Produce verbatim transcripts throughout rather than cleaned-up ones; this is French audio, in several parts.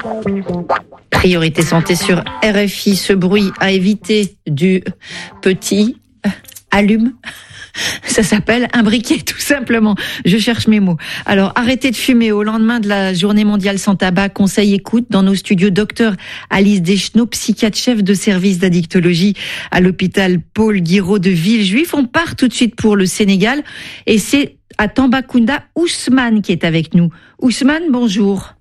Priorité santé sur R F I, ce bruit à éviter du petit allume. Ça s'appelle un briquet, tout simplement. Je cherche mes mots. Alors, arrêtez de fumer. Au lendemain de la Journée mondiale sans tabac, conseil écoute dans nos studios. Docteur Alice Deschenaux, psychiatre chef de service d'addictologie à l'hôpital Paul Guiraud de Villejuif. On part tout de suite pour le Sénégal et c'est à Tambacounda Ousmane qui est avec nous. Ousmane, bonjour.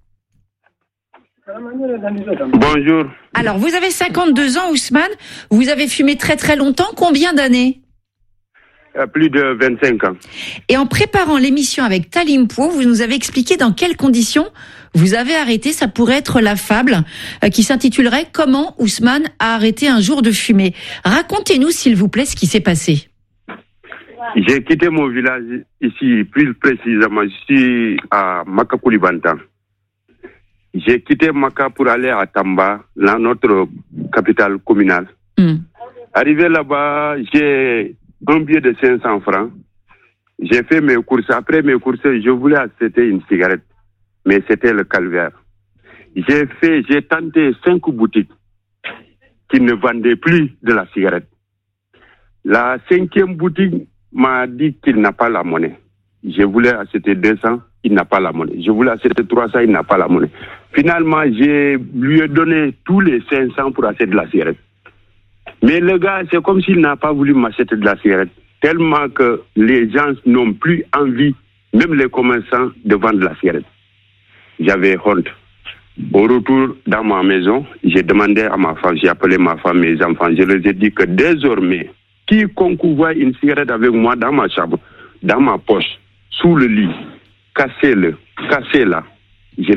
Bonjour. Alors, vous avez cinquante-deux ans, Ousmane. Vous avez fumé très très longtemps. Combien d'années ? Plus de vingt-cinq ans. Et en préparant l'émission avec Talimpo, vous nous avez expliqué dans quelles conditions vous avez arrêté. Ça pourrait être la fable euh, qui s'intitulerait « Comment Ousmane a arrêté un jour de fumer ». Racontez-nous, s'il vous plaît, ce qui s'est passé. J'ai quitté mon village ici, plus précisément, je suis à Makakoulibanta. J'ai quitté Maka pour aller à Tamba, là, notre capitale communale. Mm. Arrivé là-bas, j'ai un billet de cinq cents francs. J'ai fait mes courses. Après mes courses, je voulais acheter une cigarette. Mais c'était le calvaire. J'ai fait, j'ai tenté cinq boutiques qui ne vendaient plus de la cigarette. La cinquième boutique m'a dit qu'il n'a pas la monnaie. Je voulais acheter deux cents, il n'a pas la monnaie. Je voulais acheter trois cents, il n'a pas la monnaie. Finalement, j'ai lui ai donné tous les cinq cents pour acheter de la cigarette. Mais le gars, c'est comme s'il n'a pas voulu m'acheter de la cigarette. Tellement que les gens n'ont plus envie, même les commerçants, de vendre de la cigarette. J'avais honte. Au retour dans ma maison, j'ai demandé à ma femme, j'ai appelé ma femme, mes enfants, je leur ai dit que désormais, quiconque voit une cigarette avec moi dans ma chambre, dans ma poche, sous le lit, cassez-le, cassez-la.